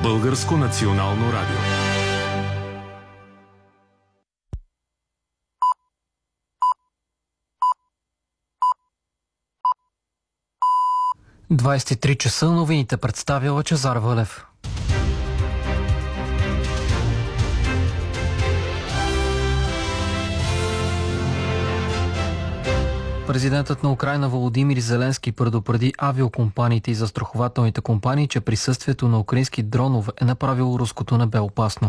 Българско национално радио. ...23 часа, новините представя Лъчезар Вълев. Президентът на Украйна Володимир Зеленски предупреди авиокомпаниите и застрахователните компании, че присъствието на украински дронове е направило руското небе опасно.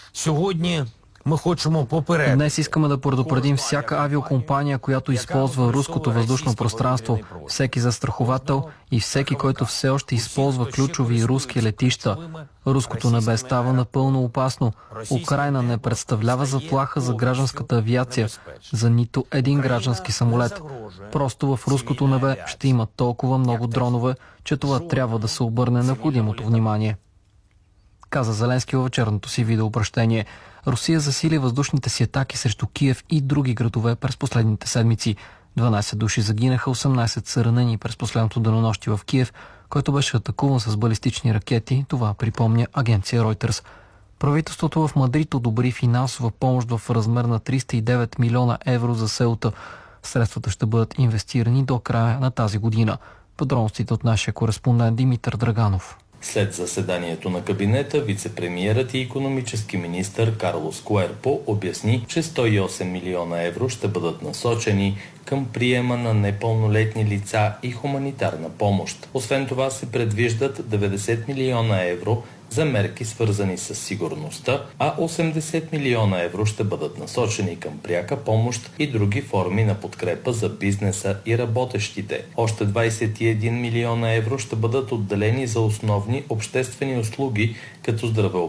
Днес искаме да предупредим всяка авиокомпания, която използва руското въздушно пространство, всеки застраховател и всеки, който все още използва ключови руски летища. Руското небе става напълно опасно. Украйна не представлява заплаха за гражданската авиация, за нито един граждански самолет. Просто в руското небе ще има толкова много дронове, че това трябва да се обърне необходимото внимание, каза Зеленски във вечерното си видеообращение. Русия засили въздушните си атаки срещу Киев и други градове през последните седмици. 12 души загинаха, 18 са ранени през последното денонощие в Киев, който беше атакуван с балистични ракети. Това припомня агенция Reuters. Правителството в Мадрид одобри финансова помощ в размер на 309 милиона евро за Сеута. Средствата ще бъдат инвестирани до края на тази година. Подробностите от нашия кореспондент Димитър Драганов. След заседанието на кабинета, вице-премиерът и икономически министър Карлос Куерпо обясни, че 108 милиона евро ще бъдат насочени към приема на непълнолетни лица и хуманитарна помощ. Освен това се предвиждат 90 милиона евро за мерки свързани с сигурността, а 80 милиона евро ще бъдат насочени към пряка помощ и други форми на подкрепа за бизнеса и работещите. Още 21 милиона евро ще бъдат отделени за основни обществени услуги, като здравеопазване,